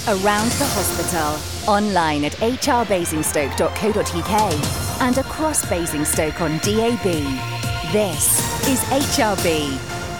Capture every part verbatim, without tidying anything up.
Around the hospital, online at h r basingstoke dot co dot u k and across Basingstoke on D A B. This is H R B.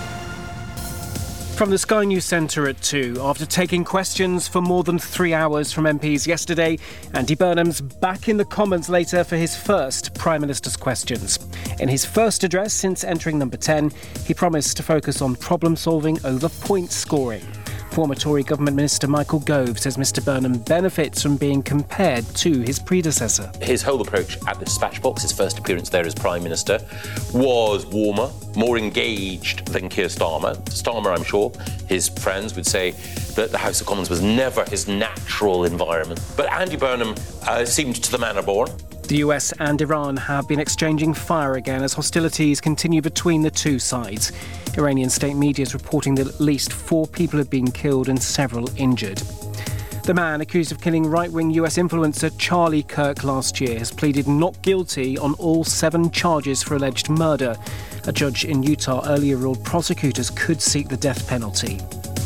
From the Sky News Centre at two, after taking questions for more than three hours from M Ps yesterday, Andy Burnham's back in the Commons later for his first Prime Minister's questions. In his first address since entering number ten, he promised to focus on problem solving over point scoring. Former Tory Government Minister Michael Gove says Mr Burnham benefits from being compared to his predecessor. His whole approach at the dispatch box, his first appearance there as Prime Minister, was warmer, more engaged than Keir Starmer. Starmer, I'm sure, his friends would say that the House of Commons was never his natural environment. But Andy Burnham uh, seemed to the manner born. The U S and Iran have been exchanging fire again as hostilities continue between the two sides. Iranian state media is reporting that at least four people have been killed and several injured. The man accused of killing right-wing U S influencer Charlie Kirk last year has pleaded not guilty on all seven charges for alleged murder. A judge in Utah earlier ruled prosecutors could seek the death penalty.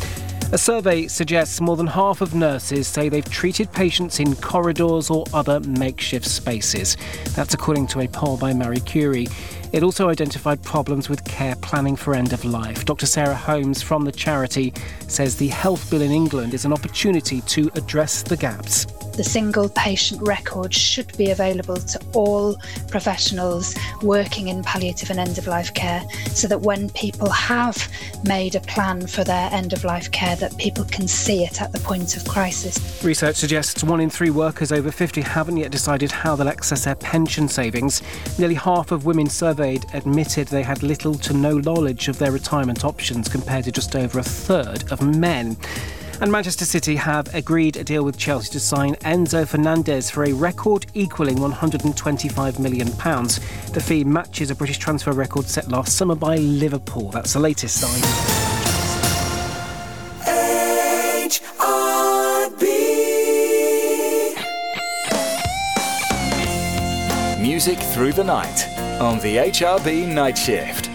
A survey suggests more than half of nurses say they've treated patients in corridors or other makeshift spaces. That's according to a poll by Marie Curie. It also identified problems with care planning for end of life. Doctor Sarah Holmes from the charity says the health bill in England is an opportunity to address the gaps. The single patient record should be available to all professionals working in palliative and end-of-life care so that when people have made a plan for their end-of-life care, that people can see it at the point of crisis. Research suggests one in three workers over fifty haven't yet decided how they'll access their pension savings. Nearly half of women surveyed admitted they had little to no knowledge of their retirement options compared to just over a third of men. And Manchester City have agreed a deal with Chelsea to sign Enzo Fernandez for a record equalling one hundred twenty-five million pounds. The fee matches a British transfer record set last summer by Liverpool. That's the latest sign. H R B. Music through the night on the H R B Night Shift.